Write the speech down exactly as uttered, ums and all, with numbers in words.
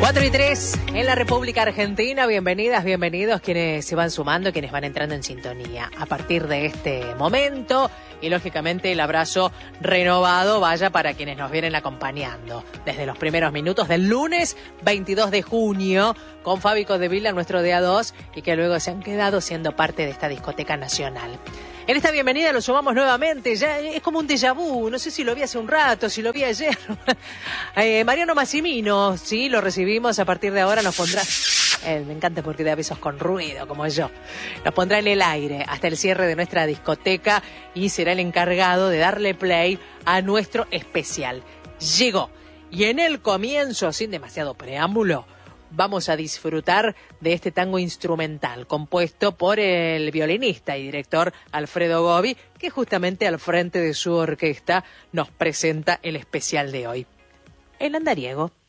cuatro y tres en la República Argentina. Bienvenidas, bienvenidos quienes se van sumando, quienes van entrando en sintonía. A partir de este momento, y lógicamente el abrazo renovado vaya para quienes nos vienen acompañando desde los primeros minutos del lunes veintidós de junio con Fabi Codevila, nuestro D A dos, y que luego se han quedado siendo parte de esta discoteca nacional. En esta bienvenida lo sumamos nuevamente, ya es como un déjà vu, no sé si lo vi hace un rato, si lo vi ayer. eh, Mariano Massimino, sí, lo recibimos, a partir de ahora nos pondrá, eh, me encanta porque da besos con ruido, como yo, nos pondrá en el aire hasta el cierre de nuestra discoteca y será el encargado de darle play a nuestro especial. Llegó, y en el comienzo, sin demasiado preámbulo, vamos a disfrutar de este tango instrumental compuesto por el violinista y director Alfredo Gobi, que justamente al frente de su orquesta nos presenta el especial de hoy, El Andariego.